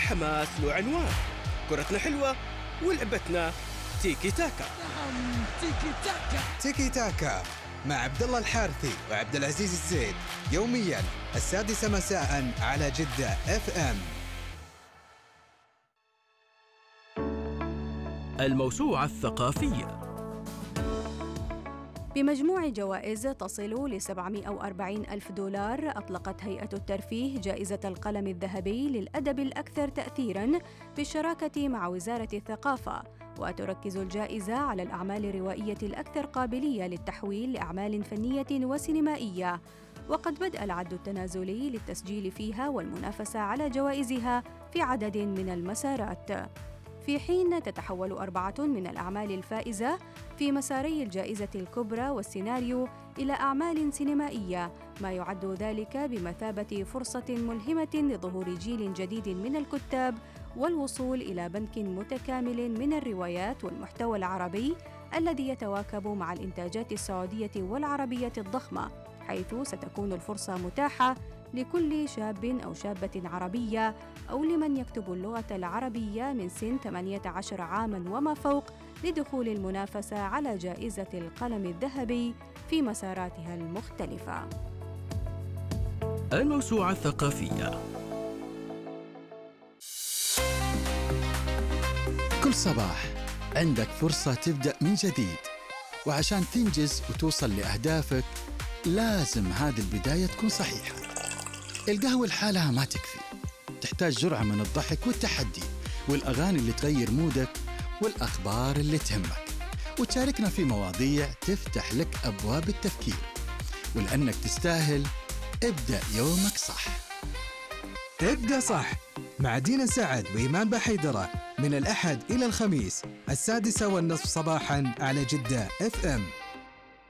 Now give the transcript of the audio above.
الحماس له عنوان، كرتنا حلوة ولعبتنا تيكي تاكا. تيكي تاكا. تيكي تاكا مع عبد الله الحارثي وعبد العزيز الزيد، يوميا 6:00 مساء على جدة FM. الموسوعة الثقافية بمجموع جوائز تصل ل 740 ألف دولار، أطلقت هيئة الترفيه جائزة القلم الذهبي للأدب الأكثر تأثيراً بالشراكة مع وزارة الثقافة، وتركز الجائزة على الأعمال الروائية الأكثر قابلية للتحويل لأعمال فنية وسينمائية، وقد بدأ العد التنازلي للتسجيل فيها والمنافسة على جوائزها في عدد من المسارات، في حين تتحول 4 من الأعمال الفائزة في مساري الجائزة الكبرى والسيناريو إلى أعمال سينمائية، ما يعد ذلك بمثابة فرصة ملهمة لظهور جيل جديد من الكتاب والوصول إلى بنك متكامل من الروايات والمحتوى العربي الذي يتواكب مع الإنتاجات السعودية والعربية الضخمة، حيث ستكون الفرصة متاحة لكل شاب أو شابة عربية أو لمن يكتب اللغة العربية من سن 18 عاماً وما فوق لدخول المنافسة على جائزة القلم الذهبي في مساراتها المختلفة. الموسوعة الثقافية. كل صباح عندك فرصة تبدأ من جديد، وعشان تنجز وتوصل لأهدافك لازم هذه البداية تكون صحيحة. القهوة لحالها ما تكفي، تحتاج جرعة من الضحك والتحدي والأغاني اللي تغير مودك والأخبار اللي تهمك، وتشاركنا في مواضيع تفتح لك أبواب التفكير، ولأنك تستاهل ابدأ يومك صح. ابدأ صح مع دينا سعد وإيمان بحيدرة من الأحد إلى الخميس 6:30 صباحاً على جدة FM.